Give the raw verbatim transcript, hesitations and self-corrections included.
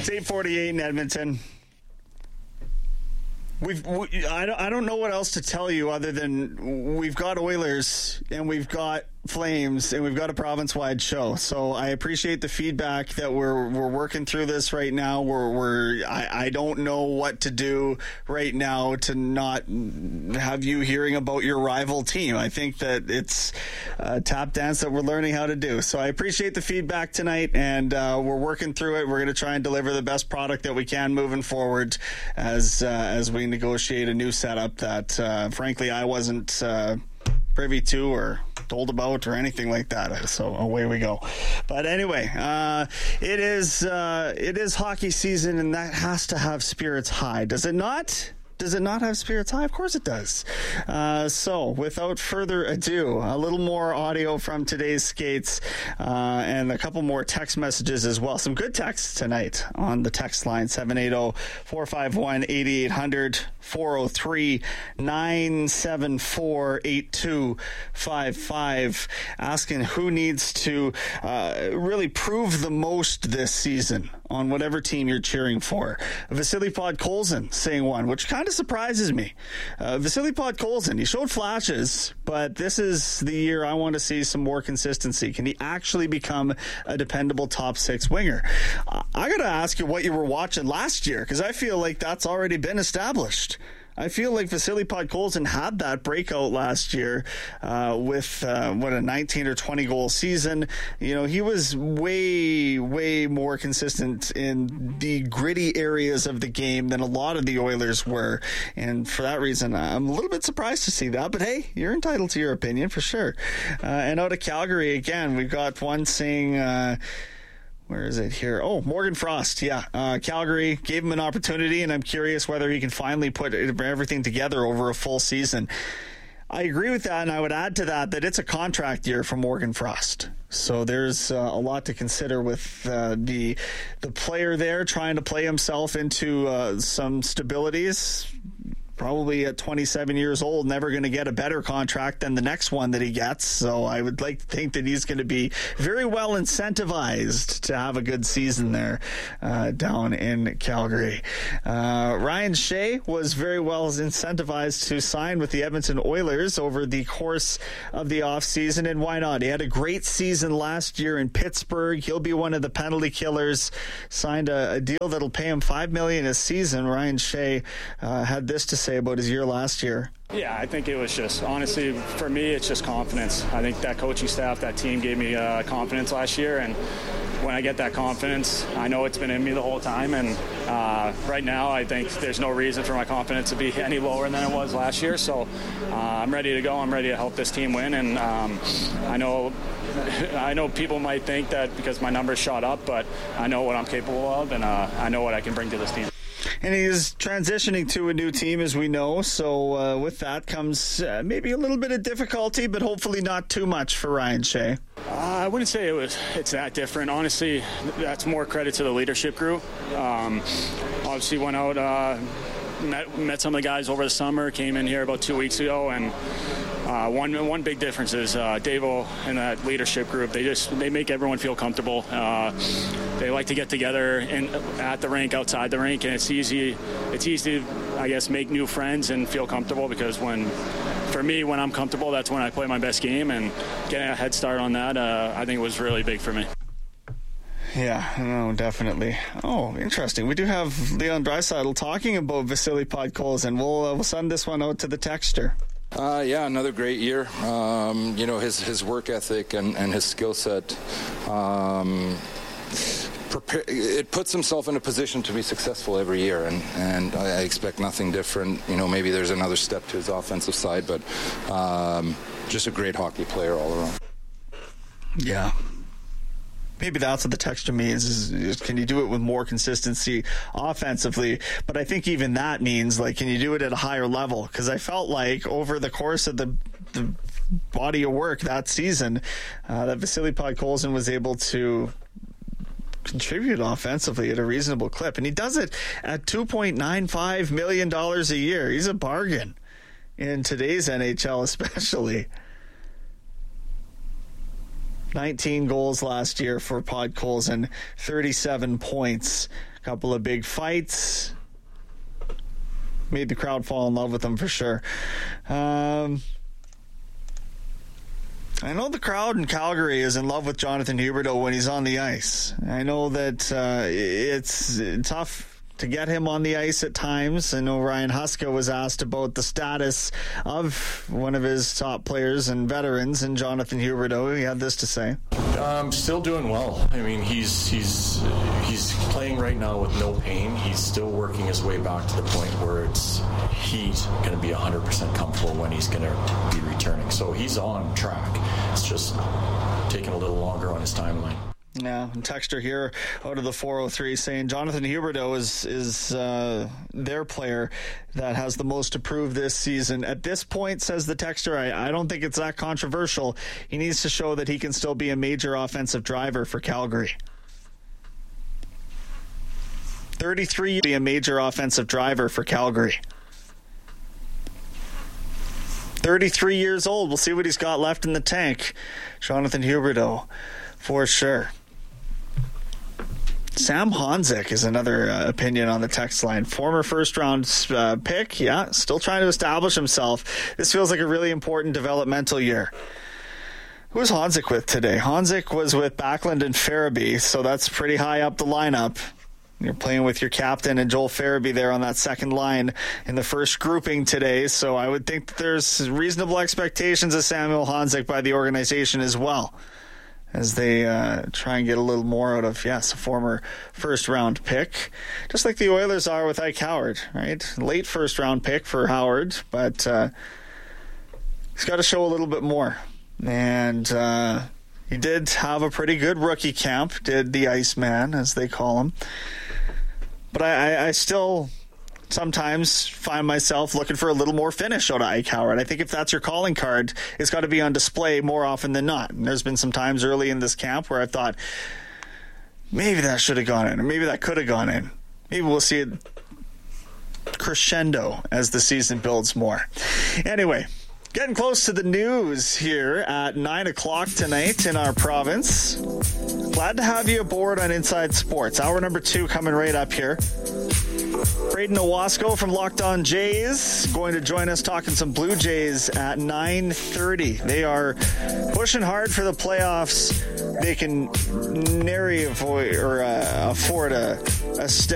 It's eight forty-eight in Edmonton. We've, we, I, don't, I don't know what else to tell you other than we've got Oilers and we've got Flames and we've got a province-wide show. So I appreciate the feedback that we're we're working through this right now. We're we're I, I don't know what to do right now to not have you hearing about your rival team. I think that it's a tap dance that we're learning how to do. So I appreciate the feedback tonight, and uh, we're working through it. We're going to try and deliver the best product that we can moving forward as uh, as we negotiate a new setup that, uh, frankly, I wasn't uh, privy to or told about or anything like that. So away we go. But anyway, uh, it is uh, it is hockey season, and that has to have spirits high, does it not? Does it not have spirits high? Of course it does. Uh, so, without further ado, a little more audio from today's skates uh, and a couple more text messages as well. Some good texts tonight on the text line, seven eight zero, four five one, eight eight zero zero, four oh three, nine seven four, eight two five five, asking who needs to uh, really prove the most this season on whatever team you're cheering for. Vasily Podkolzin saying one, which kind of surprises me. Uh, Vasily Podkolzin, he showed flashes, but this is the year I want to see some more consistency. Can he actually become a dependable top six winger? Uh, I got to ask you what you were watching last year, because I feel like that's already been established. I feel like Vasily Podkolzin had that breakout last year uh, with, uh, what, a nineteen or twenty goal season. You know, he was way, way more consistent in the gritty areas of the game than a lot of the Oilers were. And for that reason, I'm a little bit surprised to see that. But hey, you're entitled to your opinion for sure. Uh, and out of Calgary, again, we've got one saying... Uh, Where is it here? Oh, Morgan Frost. Yeah. Uh, Calgary gave him an opportunity, and I'm curious whether he can finally put everything together over a full season. I agree with that, and I would add to that that it's a contract year for Morgan Frost. So there's uh, a lot to consider with uh, the the player there trying to play himself into uh, some stabilities. Probably at twenty-seven years old, never going to get a better contract than the next one that he gets. So I would like to think that he's going to be very well incentivized to have a good season there uh, down in Calgary. Uh, Ryan Shea was very well incentivized to sign with the Edmonton Oilers over the course of the offseason, and why not? He had a great season last year in Pittsburgh. He'll be one of the penalty killers. Signed a, a deal that'll pay him five million dollars a season. Ryan Shea uh, had this to say about his year last year. Yeah, I think it was just, honestly, for me, it's just confidence. I think that coaching staff, that team gave me uh, confidence last year, and when I get that confidence, I know it's been in me the whole time, and uh, right now I think there's no reason for my confidence to be any lower than it was last year, so uh, I'm ready to go. I'm ready to help this team win, and um, I know I know people might think that because my numbers shot up, but I know what I'm capable of, and uh, I know what I can bring to this team. And he's transitioning to a new team, as we know. So uh, with that comes uh, maybe a little bit of difficulty, but hopefully not too much for Ryan Shea. Uh, I wouldn't say it was. It's that different. Honestly, that's more credit to the leadership group. Um, obviously, went out, uh, met, met some of the guys over the summer, came in here about two weeks ago, and Uh, one one big difference is uh, Davo and that leadership group. They just they make everyone feel comfortable. Uh, they like to get together in, at the rink, outside the rink, and it's easy. It's easy to, I guess, make new friends and feel comfortable, because when, for me, when I'm comfortable, that's when I play my best game. And getting a head start on that, uh, I think was really big for me. Yeah, no, definitely. Oh, interesting. We do have Leon Draisaitl talking about Vasily Podkolzin. We'll uh, we'll send this one out to the texter. Uh, yeah, another great year. Um, you know, his his work ethic and, and his skill set, um, prepare, it puts himself in a position to be successful every year, and, and I expect nothing different. You know, maybe there's another step to his offensive side, but um, just a great hockey player all around. Yeah. Maybe that's what the texture means, is, is can you do it with more consistency offensively? But I think even that means, like, can you do it at a higher level? Because I felt like over the course of the, the body of work that season, uh, that Vasily Podkolzin was able to contribute offensively at a reasonable clip. And he does it at two point nine five million dollars a year. He's a bargain in today's N H L especially. nineteen goals last year for Podkolzin, thirty-seven points. couple of big fights. Made the crowd fall in love with him for sure. Um, I know the crowd in Calgary is in love with Jonathan Huberdeau when he's on the ice. I know that uh, it's tough to get him on the ice at times. I know Ryan Huska was asked about the status of one of his top players and veterans, and Jonathan Huberdeau. He had this to say. Um, still doing well. I mean, he's he's he's playing right now with no pain. He's still working his way back to the point where it's he's going to be one hundred percent comfortable when he's going to be returning. So he's on track. It's just taking a little longer on his timeline. Yeah, and texter here out of the four oh three saying Jonathan Huberdeau is is uh, their player that has the most to prove this season. At this point, says the texter, I, I don't think it's that controversial. He needs to show that he can still be a major offensive driver for Calgary. thirty-three, be a major offensive driver for Calgary. thirty-three years old. We'll see what he's got left in the tank. Jonathan Huberdeau, for sure. Sam Honzek is another uh, opinion on the text line. Former first-round uh, pick, yeah, still trying to establish himself. This feels like a really important developmental year. Who was Honzek with today? Honzek was with Backlund and Farabee, so that's pretty high up the lineup. You're playing with your captain and Joel Farabee there on that second line in the first grouping today, so I would think that there's reasonable expectations of Samuel Honzek by the organization as well, as they uh, try and get a little more out of, yes, a former first-round pick, just like the Oilers are with Ike Howard, right? Late first-round pick for Howard, but uh, he's got to show a little bit more. And uh, he did have a pretty good rookie camp, did the Iceman, as they call him. But I, I, I still sometimes find myself looking for a little more finish out of Ike Howard. I think if that's your calling card, it's got to be on display more often than not. And there's been some times early in this camp where I thought, maybe that should have gone in, or maybe that could have gone in. Maybe we'll see it crescendo as the season builds more. Anyway, getting close to the news here at nine o'clock tonight in our province. Glad to have you aboard on Inside Sports. Hour number two coming right up here. Braden Owasco from Locked On Jays going to join us talking some Blue Jays at nine thirty. They are pushing hard for the playoffs. They can nary avoid or uh, afford a, a step